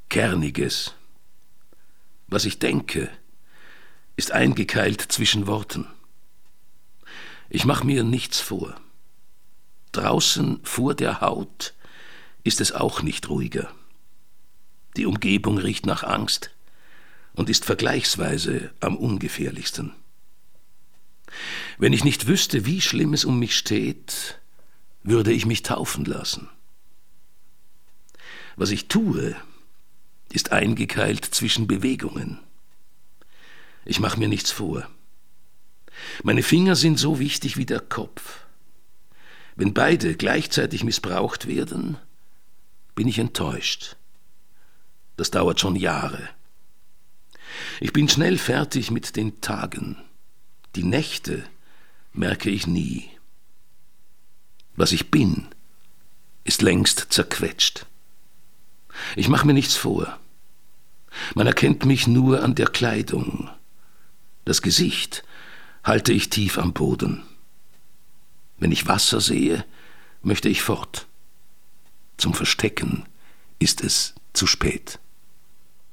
Kerniges. Was ich denke, ist eingekeilt zwischen Worten. Ich mache mir nichts vor. Draußen vor der Haut ist es auch nicht ruhiger. Die Umgebung riecht nach Angst und ist vergleichsweise am ungefährlichsten. Wenn ich nicht wüsste, wie schlimm es um mich steht, würde ich mich taufen lassen. Was ich tue, ist eingekeilt zwischen Bewegungen. Ich mache mir nichts vor. Meine Finger sind so wichtig wie der Kopf. Wenn beide gleichzeitig missbraucht werden, bin ich enttäuscht. Das dauert schon Jahre. Ich bin schnell fertig mit den Tagen. Die Nächte merke ich nie. Was ich bin, ist längst zerquetscht. Ich mache mir nichts vor. Man erkennt mich nur an der Kleidung. Das Gesicht halte ich tief am Boden. Wenn ich Wasser sehe, möchte ich fort. Zum Verstecken ist es zu spät.